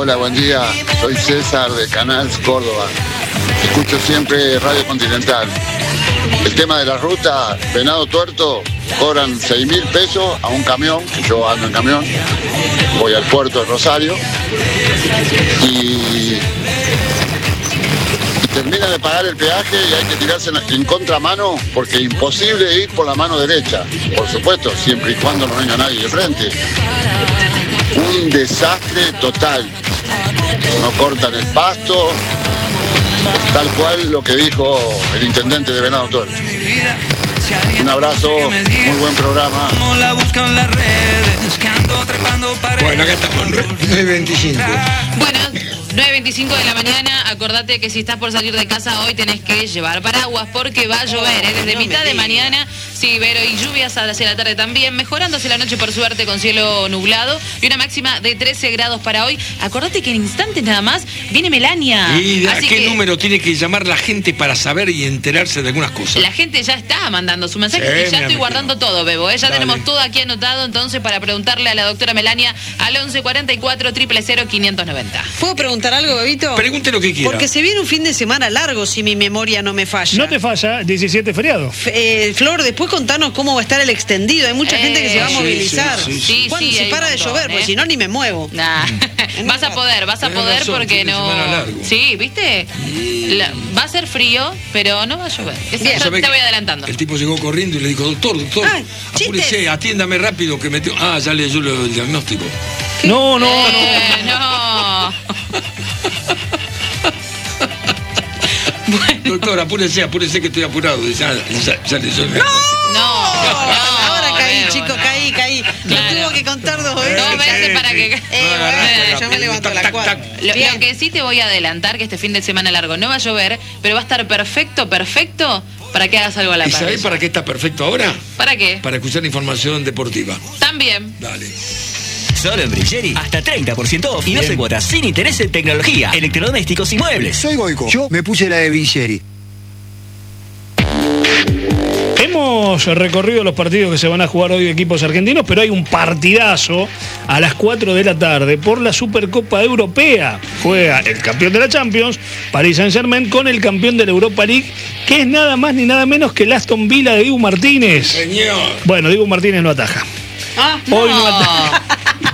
Hola, buen día. Soy César de Canals Córdoba. Escucho siempre Radio Continental. El tema de la ruta, Venado Tuerto, cobran 6.000 pesos a un camión, que yo ando en camión, voy al puerto de Rosario, y termina de pagar el peaje y hay que tirarse en contramano porque es imposible ir por la mano derecha, por supuesto, siempre y cuando no venga nadie de frente. Un desastre total. No cortan el pasto, tal cual lo que dijo el intendente de Venado Tuerto. Un abrazo, muy buen programa. Bueno, acá estamos, 9:25. Bueno, 9:25 de la mañana, acordate que si estás por salir de casa hoy tenés que llevar paraguas porque va a llover, desde mitad de mañana, sí, Vero, y lluvias hacia la tarde también, mejorando hacia la noche por suerte con cielo nublado y una máxima de 13 grados para hoy. Acordate que en instantes nada más viene Melania. ¿Y a qué número tiene que llamar la gente para saber y enterarse de algunas cosas? La gente ya está mandando su mensaje y ya estoy guardando todo, Bebo, Ya Dale. tenemos todo aquí anotado, entonces para preguntarle a la doctora Melania al 11 44 000 590. ¿Puedo preguntar algo, Bebito? Pregunte lo que quiera. Porque se viene un fin de semana largo, si mi memoria no me falla. No te falla, 17 feriado. Flor, después contanos cómo va a estar el extendido. Hay mucha gente que se va a movilizar. Sí, ¿Cuándo se hay para un de montón, llover? Porque si no, ni me muevo. Nah. Vas a poder Tenés razón, porque fin de no. semana largo. Sí, ¿viste? Va a ser frío, pero no va a llover. Eso Bien. yo ¿Sabe te voy que adelantando. El tipo llegó corriendo y le dijo, doctor, Ay, apúrese, chistes. atiéndame rápido que metió. Ah, ya leyó el diagnóstico. No. No. Doctor, apúrese que estoy apurado. Ya leyó el diagnóstico. Ahora caí, Bebo, chicos, no. caí. Claro. Lo tuvo que contar 2 veces. 2 veces para que. Bueno, yo me levanto a las 4. Lo que sí te voy a adelantar, que este fin de semana largo no va a llover, pero va a estar perfecto para que hagas algo a la ¿Y parrilla. sabés para qué está perfecto ahora? ¿Para qué? Para escuchar información deportiva. También. Dale. Solo en Brigeri, hasta 30% off y 12 cuotas sin interés en tecnología, electrodomésticos y muebles. Soy Goico. Yo me puse la de Brigeri. Hemos recorrido los partidos que se van a jugar hoy de equipos argentinos, pero hay un partidazo a las 4 de la tarde por la Supercopa Europea. Juega el campeón de la Champions, Paris Saint-Germain, con el campeón de la Europa League, que es nada más ni nada menos que el Aston Villa de Dibu Martínez. Señor. Bueno, Dibu Martínez no ataja. Hoy no ataja.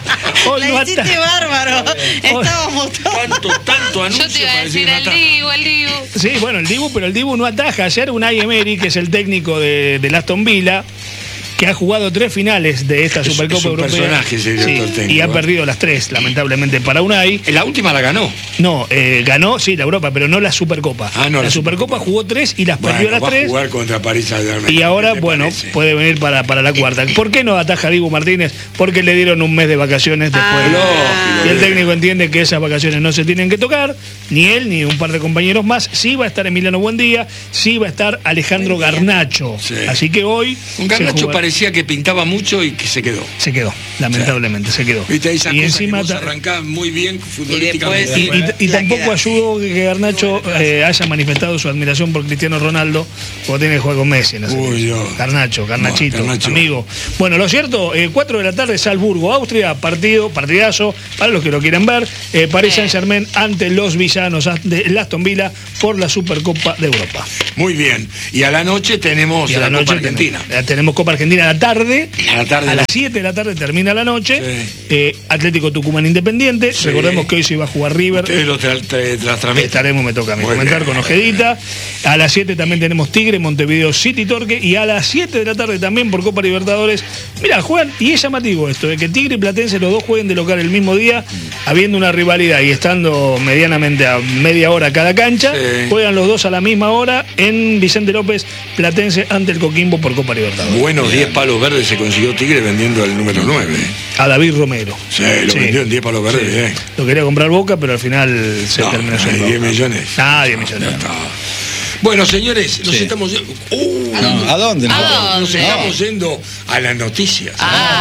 Hoy no La hiciste ataja. bárbaro. Estábamos todos. Tanto anuncio Yo te iba a para decir que no el ataja. Dibu. Sí, bueno, pero el Dibu no ataja. Ayer Unai Emery, que es el técnico del Aston Villa, que ha jugado 3 finales de esta Supercopa es un Europea. personaje ese director técnico, y ha ¿eh? perdido las 3, lamentablemente, para Unai. La última la ganó. No, ganó, sí, la Europa, pero no la Supercopa. No, la Supercopa jugó 3 y las perdió las va 3. a jugar contra París Saint-Germain. Y ahora, ¿Qué te bueno, parece? puede venir para la cuarta. ¿Por qué no ataja Dibu Martínez? Porque le dieron un mes de vacaciones después. lógico. Y el técnico entiende que esas vacaciones no se tienen que tocar, ni él ni un par de compañeros más. Sí va a estar Emiliano Buendía, sí va a estar Alejandro Garnacho. Sí. Así que hoy Un Garnacho parecía que pintaba mucho y que se quedó. se quedó, lamentablemente se quedó. Viste, esas Y cosas encima que vos arrancás muy bien futbolísticamente. después- y La tampoco queda. ayudó que Garnacho haya manifestado su admiración por Cristiano Ronaldo, porque tiene que jugar con Messi. No sé. Uy, Dios. Garnachito, Garnacho. amigo. Bueno, lo cierto, 4 de la tarde, Salzburgo, Austria, partidazo, para los que lo quieren ver. Paris Saint-Germain ante los villanos de Aston Villa por la Supercopa de Europa. Muy bien. Y a la noche tenemos Y a la la Copa noche Argentina. tenemos Copa Argentina a la tarde. A la tarde. A las 7 de la tarde termina la noche. Atlético Tucumán Independiente. Sí. Recordemos que hoy se iba a jugar River. Ustedes lo las transmiten. Estaremos, me toca a mí Muy comentar bien. con Ojedita. A las 7 también tenemos Tigre, Montevideo City Torque. Y a las 7 de la tarde también por Copa Libertadores. Mira, juegan, y es llamativo esto, de que Tigre y Platense los dos jueguen de local el mismo día, habiendo una rivalidad y estando medianamente a media hora cada cancha. Sí. Juegan los dos a la misma hora en Vicente López, Platense ante el Coquimbo por Copa Libertadores. Buenos 10 palos verdes se consiguió Tigre vendiendo el número 9. A David Romero. Sí, lo vendió en 10 palos verdes. Lo quería comprar Boca, pero al final se No, terminó siendo 10 Boca. millones. 10 millones. Ya está. Bueno, señores, nos Sí. estamos... ¿A dónde? ¿A dónde? Nos estamos yendo a las noticias.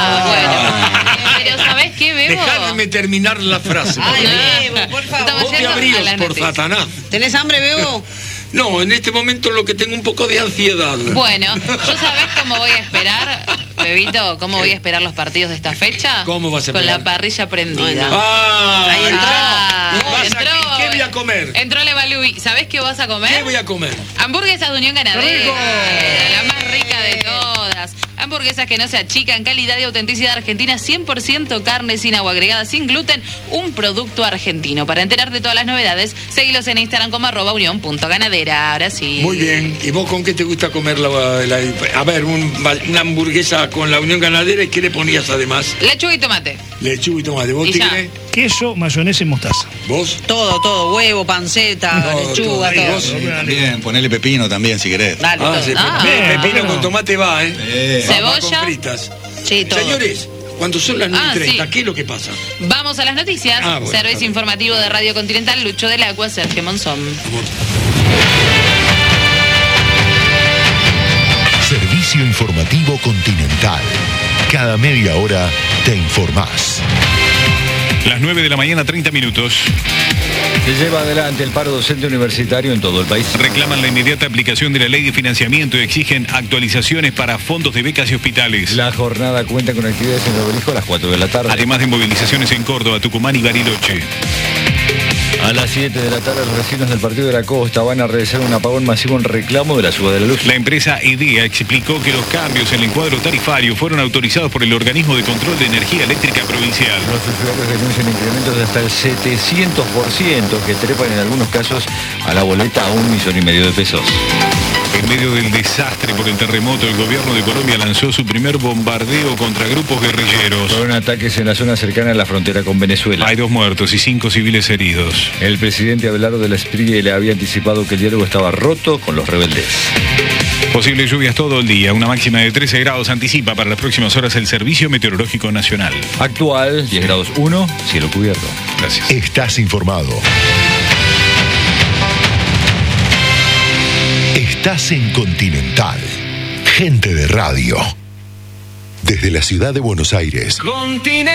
Bueno. Pero ¿sabés qué, Bebo? Dejadme terminar la frase. Ay, No. Bebo, por favor. Estamos Vos te yendo a abríos las por noticias. Satanás. ¿Tenés hambre, Bebo? No, en este momento lo que tengo un poco de ansiedad. Bueno, ¿yo sabés cómo voy a esperar, Bebito, cómo voy a esperar los partidos de esta fecha? ¿Cómo vas a Con esperar? la parrilla prendida. Ah, Ahí entró. comer? Entró Levalui. ¿Sabés qué vas a comer? ¿Qué voy a comer? Hamburguesas de Unión Ganadera. ¡Rico! La más rica de todas. Hamburguesas que no se achican, calidad y autenticidad argentina, 100% carne, sin agua agregada, sin gluten, un producto argentino. Para enterarte de todas las novedades, seguilos en Instagram como @unión.ganadera. Ahora sí. Muy bien. ¿Y vos con qué te gusta comer a ver, una hamburguesa con la Unión Ganadera y qué le ponías además? Lechuga y tomate. Lechuga y tomate. ¿Vos, Y ya. Tigre? Queso, mayonesa y mostaza. ¿Vos? Todo, huevo, panceta, Todo, lechuga, todo. todo. ¿Vos? También, ponele pepino también si querés. Dale, todo. Sí, Ah. pepino Bueno. con tomate va, ¿eh? Va Cebolla. con fritas. Sí, todo. Señores, cuando son las 9:30, sí. ¿qué es lo que pasa? Vamos a las noticias. Ah, bueno, Servicio está bien. informativo de Radio Continental, Lucho del Agua, Sergio Monzón. Servicio informativo Continental. Cada media hora te informás. Las 9 de la mañana, 30 minutos. Se lleva adelante el paro docente universitario en todo el país. Reclaman la inmediata aplicación de la ley de financiamiento y exigen actualizaciones para fondos de becas y hospitales. La jornada cuenta con actividades en el Obelisco a las 4 de la tarde. Además de movilizaciones en Córdoba, Tucumán y Bariloche. A las 7 de la tarde, los vecinos del Partido de la Costa van a realizar un apagón masivo en reclamo de la suba de la luz. La empresa EDEA explicó que los cambios en el encuadro tarifario fueron autorizados por el Organismo de Control de Energía Eléctrica Provincial. Los usuarios denuncian incrementos de hasta el 700% que trepan en algunos casos a la boleta a 1,5 millones de pesos. En medio del desastre por el terremoto, el gobierno de Colombia lanzó su primer bombardeo contra grupos guerrilleros. Fueron ataques en la zona cercana a la frontera con Venezuela. Hay 2 muertos y 5 civiles heridos. El presidente Abelardo de la Espriella le había anticipado que el diálogo estaba roto con los rebeldes. Posibles lluvias todo el día. Una máxima de 13 grados anticipa para las próximas horas el Servicio Meteorológico Nacional. Actual, 10 grados 1, cielo cubierto. Gracias. Estás informado. Estás en Continental. Gente de radio. Desde la ciudad de Buenos Aires.